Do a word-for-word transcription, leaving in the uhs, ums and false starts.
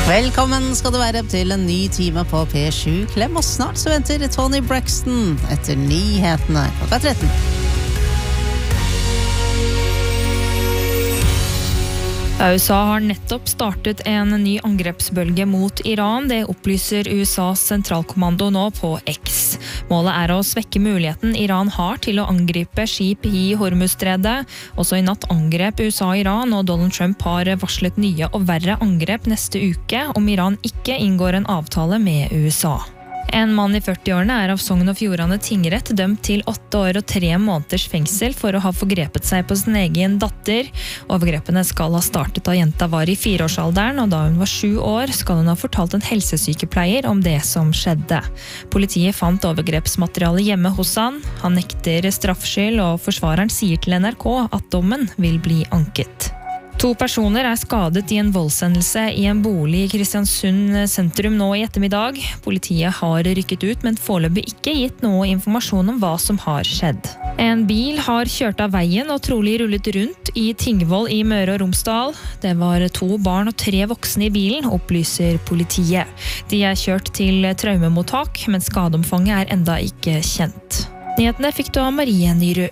Velkommen skal du være til en ny time på P sju. Klem oss snart, så venter Tony Braxton etter nyhetene klokka tretten. U S A har nettopp startet en ny angrepsbølge mot Iran. Det opplyser U S A's sentralkommando nå på X. Målet er å svekke muligheten Iran har til å angripe skip i Hormuzstredet. Også i natt angrep U S A Iran, og Donald Trump har varslet nye og verre angrep neste uke om Iran ikke inngår en avtale med U S A. En mann i førti-årene er av Sogn og Fjordane tingrett dømt til åtte år og tre måneders fengsel for å ha forgrepet seg på sin egen datter. Overgrepene skal ha startet da jenta var i fireårsalderen, og da hun var sju år skal hun ha fortalt en helsesykepleier om det som skjedde. Politiet fant overgrepsmateriale hjemme hos han. Han nekter straffskyld, og forsvareren sier til N R K at dommen vil bli anket. To personer er skadet i en voldshendelse i en bolig i Kristiansund sentrum nå i ettermiddag. Politiet har rykket ut, men foreløpig ikke gitt noe informasjon om hva som har skjedd. En bil har kjørt av veien og trolig rullet rundt i Tingvoll i Møre og Romsdal. Det var to barn og tre voksne i bilen, opplyser politiet. De er kjørt til traumemottak, men skadeomfanget er enda ikke kjent. Nyhetene fikk du av Marie Nyrud.